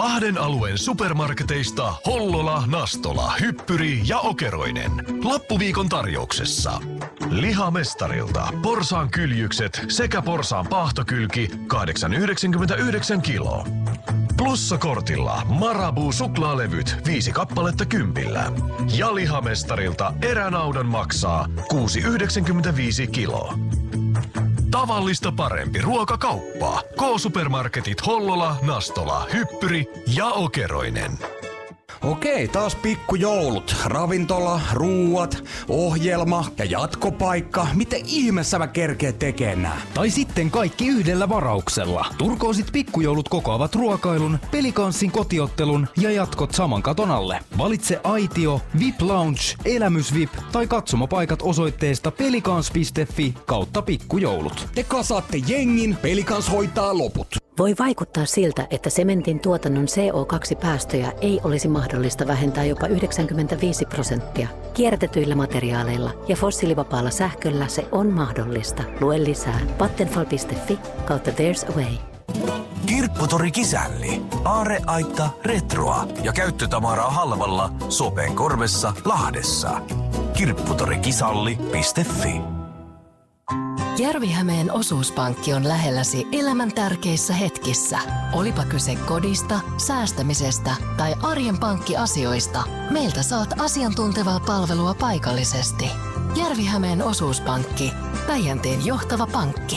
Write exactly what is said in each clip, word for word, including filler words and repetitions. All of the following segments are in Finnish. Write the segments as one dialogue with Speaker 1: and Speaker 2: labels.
Speaker 1: Lahden alueen supermarketeista Hollola, Nastola, Hyppyri ja Okeroinen. Lappuviikon tarjouksessa. Lihamestarilta porsaan kyljykset sekä porsaan paahtokylki kahdeksan pilkku yhdeksänkymmentäyhdeksän kilo. Plussakortilla Marabou suklaalevyt viisi kappaletta kympillä. Ja lihamestarilta eränaudan maksaa kuusi pilkku yhdeksänkymmentäviisi kilo. Tavallista parempi ruokakauppa. K-supermarketit Hollola, Nastola, Hyppyri ja Okeroinen.
Speaker 2: Okei, taas pikkujoulut. Ravintola, ruuat, ohjelma ja jatkopaikka. Miten ihmeessä mä kerkeet tekee nää?
Speaker 3: Tai sitten kaikki yhdellä varauksella. Turkoosit pikkujoulut kokoavat ruokailun, pelikanssin kotiottelun ja jatkot saman katon alle. Valitse aitio, V I P Lounge, Elämys V I P tai katsomopaikat osoitteesta pelikans piste fi kautta pikkujoulut.
Speaker 2: Te kasaatte jengin, Pelikans hoitaa loput.
Speaker 4: Voi vaikuttaa siltä, että sementin tuotannon C O kaksi päästöjä ei olisi mahdollista vähentää jopa yhdeksänkymmentäviisi prosenttia. Kierrätetyillä materiaaleilla ja fossiilivapaalla sähköllä se on mahdollista. Lue lisää vattenfall piste fi kautta there's a way.
Speaker 5: Kirpputori Kisälli. Aarreaitta, retroa ja käyttötavaraa halvalla Sopen korvessa Lahdessa. kirpputorikisalli piste fi.
Speaker 6: Järvi-Hämeen osuuspankki on lähelläsi elämän tärkeissä hetkissä. Olipa kyse kodista, säästämisestä tai arjen pankkiasioista, meiltä saat asiantuntevaa palvelua paikallisesti. Järvi-Hämeen osuuspankki, Päijänteen johtava pankki.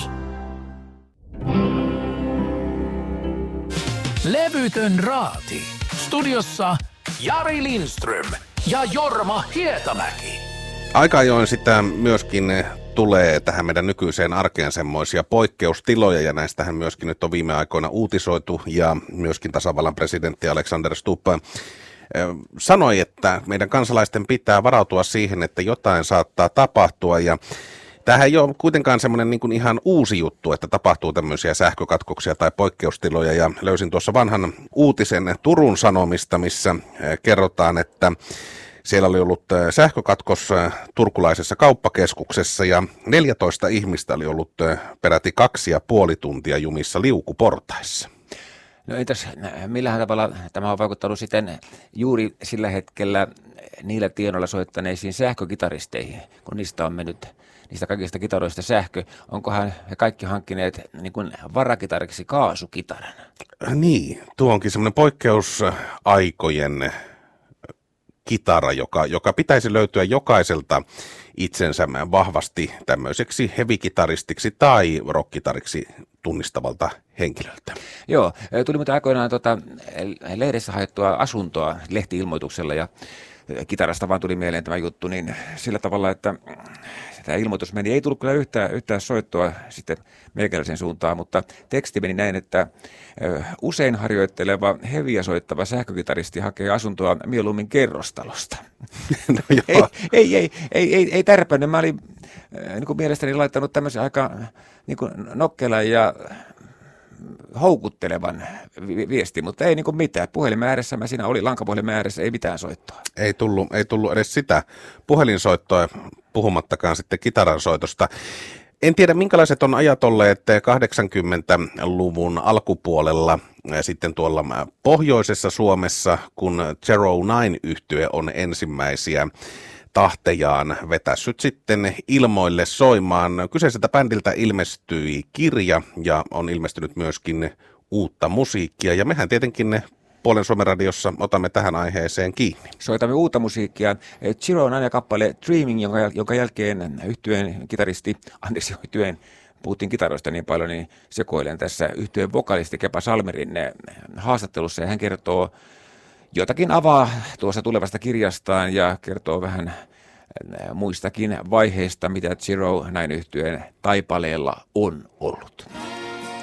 Speaker 7: Levytön raati. Studiossa Jari Lindström ja Jorma Hietamäki.
Speaker 8: Aika ajoin sitä myöskin tulee tähän meidän nykyiseen arkeen semmoisia poikkeustiloja, ja näistähän myöskin nyt on viime aikoina uutisoitu, ja myöskin tasavallan presidentti Alexander Stubb sanoi, että meidän kansalaisten pitää varautua siihen, että jotain saattaa tapahtua, ja tämähän ei ole kuitenkaan semmoinen niin kuin ihan uusi juttu, että tapahtuu tämmöisiä sähkökatkoksia tai poikkeustiloja, ja löysin tuossa vanhan uutisen Turun Sanomista, missä kerrotaan, että siellä oli ollut sähkökatkos turkulaisessa kauppakeskuksessa ja neljätoista ihmistä oli ollut peräti kaksi ja puoli tuntia jumissa liukuportaissa.
Speaker 9: No entäs millähän tavalla tämä on vaikuttanut sitten juuri sillä hetkellä niillä tienoilla soittaneisiin sähkökitaristeihin, kun niistä on mennyt niistä kaikista kitaroista sähkö. Onkohan he kaikki hankkineet niin kuin varakitariksi kaasukitaran?
Speaker 8: Niin, tuo onkin semmoinen poikkeusaikojen kitara, joka, joka pitäisi löytyä jokaiselta itsensä vahvasti tämmöiseksi heavy-kitaristiksi tai rock-kitariksi tunnistavalta henkilöltä.
Speaker 9: Joo, tuli muuten aikoinaan tuota, lehdessä haettua asuntoa lehti-ilmoituksella ja kitarasta vaan tuli mieleen tämä juttu, niin sillä tavalla, että tämä ilmoitus meni, ei tullut kyllä yhtään, yhtään soittoa sitten meikäläisen suuntaan, mutta teksti meni näin, että usein harjoitteleva heviä soittava sähkökitaristi hakee asuntoa mieluummin kerrostalosta.
Speaker 8: No
Speaker 9: ei, ei, ei, ei, ei, ei tärpännyt. Mä olin niin kuin mielestäni laittanut tämmöisen aika niin kuin nokkelan ja houkuttelevan vi- viesti, mutta ei niin kuin mitään. Puhelimen ääressä mä siinä olin, lankapuhelimen ääressä, ei mitään soittoa.
Speaker 8: Ei tullut, ei tullut edes sitä puhelinsoittoa, puhumattakaan sitten kitaransoitosta. En tiedä, minkälaiset on ajat olleet kahdeksankymmentäluvun alkupuolella sitten tuolla pohjoisessa Suomessa, kun Zero Nine-yhtye on ensimmäisiä tahtejaan vetässyt sitten ilmoille soimaan. Kyseiseltä bändiltä ilmestyi kirja ja on ilmestynyt myöskin uutta musiikkia, ja mehän tietenkin Puolen Suomen radiossa otamme tähän aiheeseen kiinni.
Speaker 9: Soitamme uutta musiikkia. Zero Nine kappale Dreaming, jonka, jonka jälkeen yhtyeen kitaristi, anteeksi yhtyeen, puhuttiin kitaroista niin paljon, niin sekoilen tässä yhtyeen vokalisti Kepa Salmerin haastattelussa, ja hän kertoo jotakin avaa tuossa tulevasta kirjastaan ja kertoo vähän muistakin vaiheista, mitä Zero Nine yhtyeen taipaleella on ollut.